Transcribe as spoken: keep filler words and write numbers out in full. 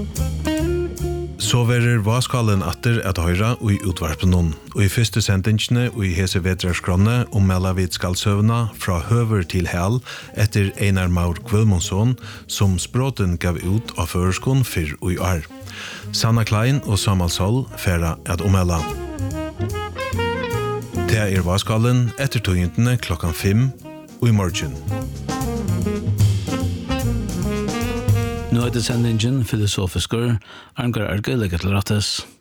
Så verer vaskalen atter at høyra og i utvarpen noen. Og i første sendingene og i hese vedrarskronne om Mellavid skaldsøvna fra høver til hæl etter Einar Maur Gvilmonsson som språten gav ut av føreskon fyrr og i år. Sanna Klein og Samal Sol færa at omella. Det er vaskalen etter togintene klokkan fem og i morgen. Nu er det sendingen filosofisker, Arngar Erge legger til rattes.